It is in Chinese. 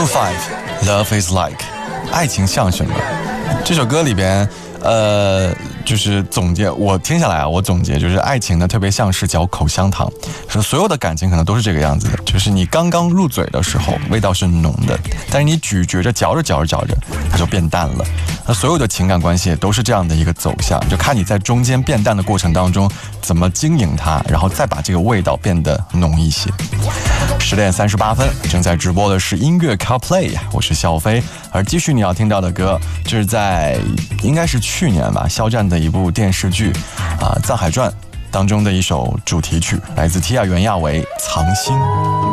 5 Love is like 爱情像什么？这首歌里边就是总结，我听下来啊，我总结就是爱情呢特别像是嚼口香糖，说所有的感情可能都是这个样子的，就是你刚刚入嘴的时候味道是浓的，但是你咀嚼着嚼着它就变淡了。那所有的情感关系也都是这样的一个走向，就看你在中间变淡的过程当中怎么经营它，然后再把这个味道变得浓一些。10点38分，正在直播的是音乐 CarPlay， 我是小飞。而继续你要听到的歌，这是在应该是去年吧肖战的一部电视剧《藏海传》当中的一首主题曲，来自提亚袁娅维《藏心》。